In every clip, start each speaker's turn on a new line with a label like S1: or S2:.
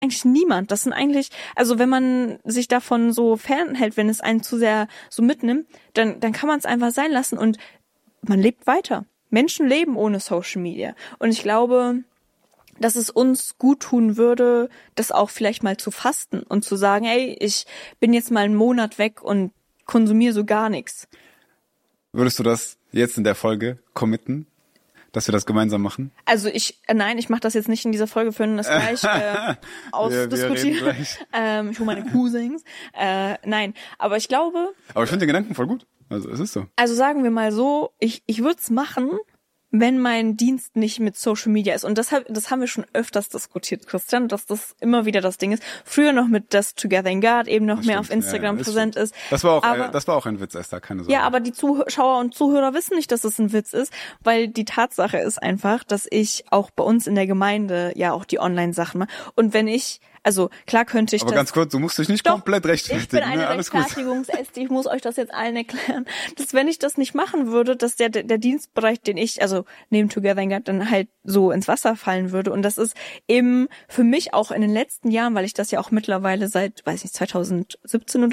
S1: eigentlich niemand. Das sind eigentlich, also wenn man sich davon so fernhält, wenn es einen zu sehr so mitnimmt, dann kann man es einfach sein lassen und man lebt weiter. Menschen leben ohne Social Media. Und ich glaube, dass es uns gut tun würde, das auch vielleicht mal zu fasten und zu sagen, ey, ich bin jetzt mal einen Monat weg und konsumiere so gar nichts.
S2: Würdest du das jetzt in der Folge committen, dass wir das gemeinsam machen?
S1: Also ich mache das jetzt nicht in dieser Folge, für das gleich ausdiskutieren. Ich hole meine Cousins. Nein, aber ich glaube...
S2: Aber ich finde den Gedanken voll gut. Also es ist so.
S1: Also sagen wir mal so, ich würde es machen, wenn mein Dienst nicht mit Social Media ist. Und das haben wir schon öfters diskutiert, Christian, dass das immer wieder das Ding ist. Früher noch mit das Together in God eben noch mehr auf Instagram präsent ist.
S2: Das war auch ein Witz, Esther, keine Sorge.
S1: Ja, aber die Zuschauer und Zuhörer wissen nicht, dass es ein Witz ist, weil die Tatsache ist einfach, dass ich auch bei uns in der Gemeinde ja auch die Online-Sachen mache. Und wenn ich, also klar könnte ich
S2: aber ganz kurz, du musst dich nicht komplett rechtfertigen.
S1: Ich bin eine
S2: Alles
S1: Rechtfertigungsäste, ich muss euch das jetzt allen erklären, dass wenn ich das nicht machen würde, dass der Dienstbereich, den ich, also neben Together in God, dann halt so ins Wasser fallen würde. Und das ist eben für mich auch in den letzten Jahren, weil ich das ja auch mittlerweile seit, 2019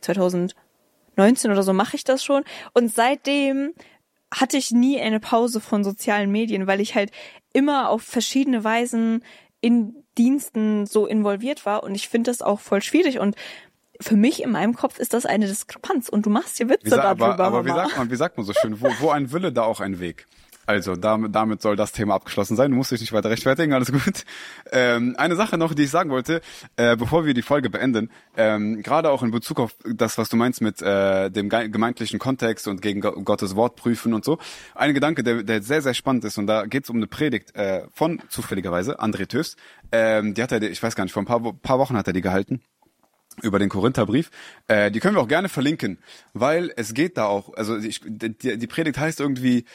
S1: oder so mache ich das schon. Und seitdem hatte ich nie eine Pause von sozialen Medien, weil ich halt immer auf verschiedene Weisen in Diensten so involviert war. Und ich finde das auch voll schwierig. Und für mich in meinem Kopf ist das eine Diskrepanz. Und du machst hier Witze darüber.
S2: Aber wie sagt man so schön, wo ein Wille, da auch ein Weg. Also damit soll das Thema abgeschlossen sein. Du musst dich nicht weiter rechtfertigen, alles gut. Eine Sache noch, die ich sagen wollte, bevor wir die Folge beenden, gerade auch in Bezug auf das, was du meinst mit dem gemeindlichen Kontext und gegen Gottes Wort prüfen und so. Ein Gedanke, der sehr, sehr spannend ist, und da geht es um eine Predigt von zufälligerweise André Töfs. Die hat er, ich weiß gar nicht, vor ein paar Wochen hat er die gehalten. Über den Korintherbrief. Die können wir auch gerne verlinken, weil es geht da auch, also die Predigt heißt irgendwie,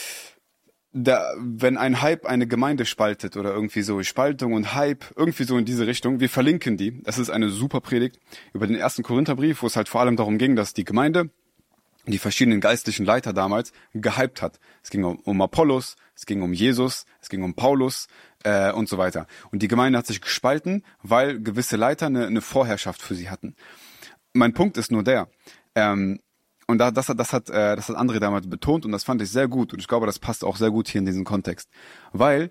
S2: wenn ein Hype eine Gemeinde spaltet oder irgendwie so Spaltung und Hype, irgendwie so in diese Richtung, wir verlinken die. Das ist eine super Predigt über den 1. Korintherbrief, wo es halt vor allem darum ging, dass die Gemeinde, die verschiedenen geistlichen Leiter damals, gehypt hat. Es ging um Apollos, es ging um Jesus, es ging um Paulus und so weiter. Und die Gemeinde hat sich gespalten, weil gewisse Leiter eine Vorherrschaft für sie hatten. Mein Punkt ist nur der, und das hat André damals betont, und das fand ich sehr gut, und ich glaube, das passt auch sehr gut hier in diesen Kontext, weil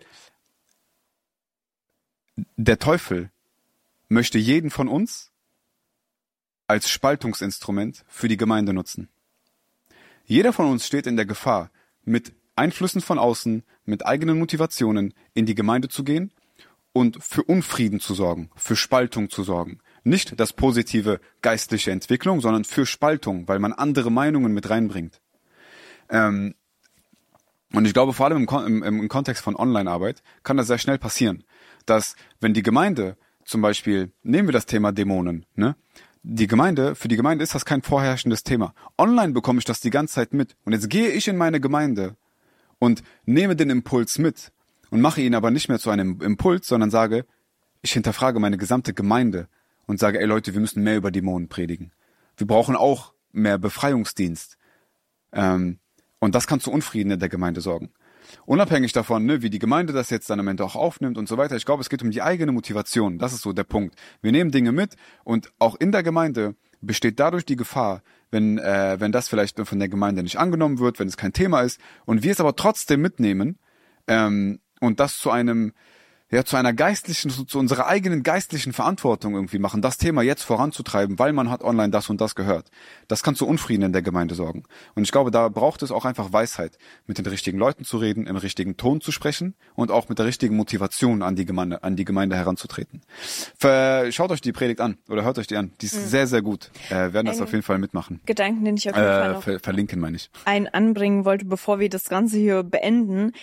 S2: der Teufel möchte jeden von uns als Spaltungsinstrument für die Gemeinde nutzen. Jeder von uns steht in der Gefahr, mit Einflüssen von außen, mit eigenen Motivationen in die Gemeinde zu gehen und für Unfrieden zu sorgen, für Spaltung zu sorgen. Nicht das positive geistliche Entwicklung, sondern für Spaltung, weil man andere Meinungen mit reinbringt. Und ich glaube, vor allem im Kontext von Online-Arbeit kann das sehr schnell passieren, dass wenn die Gemeinde, zum Beispiel, nehmen wir das Thema Dämonen, ne? Für die Gemeinde ist das kein vorherrschendes Thema. Online bekomme ich das die ganze Zeit mit. Und jetzt gehe ich in meine Gemeinde und nehme den Impuls mit und mache ihn aber nicht mehr zu einem Impuls, sondern sage, ich hinterfrage meine gesamte Gemeinde und sage, ey Leute, wir müssen mehr über Dämonen predigen. Wir brauchen auch mehr Befreiungsdienst. Und das kann zu Unfrieden in der Gemeinde sorgen. Unabhängig davon, ne, wie die Gemeinde das jetzt dann am Ende auch aufnimmt und so weiter. Ich glaube, es geht um die eigene Motivation. Das ist so der Punkt. Wir nehmen Dinge mit, und auch in der Gemeinde besteht dadurch die Gefahr, wenn das vielleicht von der Gemeinde nicht angenommen wird, wenn es kein Thema ist, und wir es aber trotzdem mitnehmen und das zu einer geistlichen, zu unserer eigenen geistlichen Verantwortung irgendwie machen, das Thema jetzt voranzutreiben, weil man hat online das und das gehört. Das kann zu Unfrieden in der Gemeinde sorgen. Und ich glaube, da braucht es auch einfach Weisheit, mit den richtigen Leuten zu reden, im richtigen Ton zu sprechen und auch mit der richtigen Motivation an die Gemeinde heranzutreten. Schaut euch die Predigt an oder hört euch die an. Die ist sehr, sehr gut. Werden das auf jeden Fall mitmachen.
S1: Gedanken, den ich auf jeden Fall noch
S2: verlinken, meine ich.
S1: Anbringen wollte, bevor wir das Ganze hier beenden,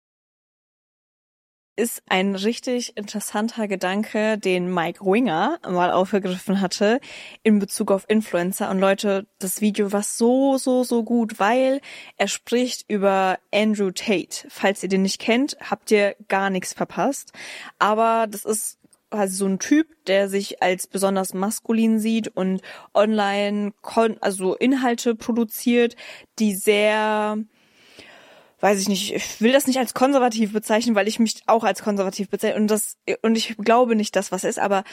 S1: ist ein richtig interessanter Gedanke, den Mike Winger mal aufgegriffen hatte in Bezug auf Influencer. Und Leute, das Video war so gut, weil er spricht über Andrew Tate. Falls ihr den nicht kennt, habt ihr gar nichts verpasst. Aber das ist also so ein Typ, der sich als besonders maskulin sieht und online also Inhalte produziert, die sehr, weiß ich nicht, ich will das nicht als konservativ bezeichnen, weil ich mich auch als konservativ bezeichne und ich glaube nicht, dass was ist, aber